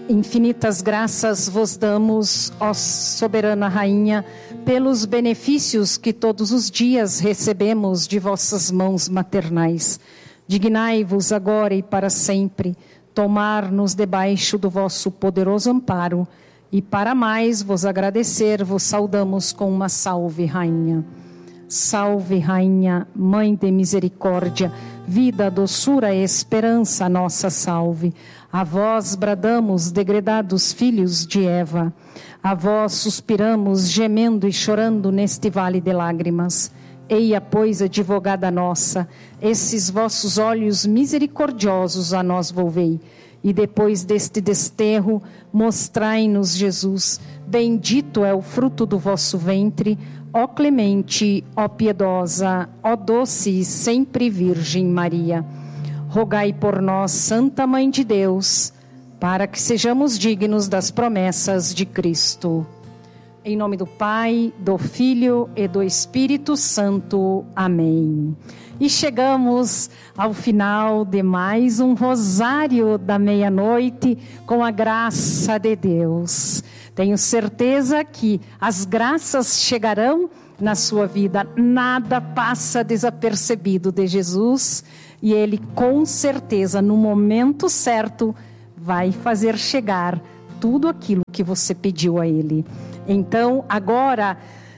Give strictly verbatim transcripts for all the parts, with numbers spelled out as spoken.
Infinitas graças vos damos, ó soberana Rainha, pelos benefícios que todos os dias recebemos de vossas mãos maternais. Dignai-vos agora e para sempre tomar-nos debaixo do vosso poderoso amparo, e para mais vos agradecer, vos saudamos com uma salve, Rainha. Salve, Rainha, Mãe de misericórdia, vida, doçura e esperança, nossa salve. A vós bradamos, degredados filhos de Eva. A vós suspiramos, gemendo e chorando neste vale de lágrimas. Eia, pois, advogada nossa, esses vossos olhos misericordiosos a nós volvei. E depois deste desterro, mostrai-nos Jesus. Bendito é o fruto do vosso ventre, ó clemente, ó piedosa, ó doce e sempre Virgem Maria. Rogai por nós, Santa Mãe de Deus, para que sejamos dignos das promessas de Cristo. Em nome do Pai, do Filho e do Espírito Santo. Amém. E chegamos ao final de mais um Rosário da Meia-Noite, com a graça de Deus. Tenho certeza que as graças chegarão na sua vida. Nada passa desapercebido de Jesus. E Ele, com certeza, no momento certo, vai fazer chegar tudo aquilo que você pediu a Ele. Então, agora,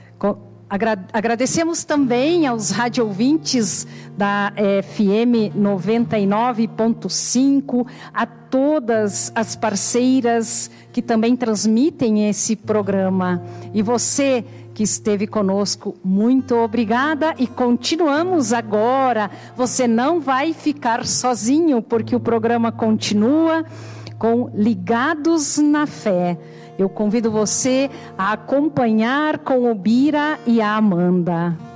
agradecemos também aos rádio ouvintes da F M noventa e nove ponto cinco, a todas as parceiras que também transmitem esse programa. E você que esteve conosco, muito obrigada, e continuamos agora. Você não vai ficar sozinho, porque o programa continua com Ligados na Fé. Eu convido você a acompanhar com o Bira e a Amanda.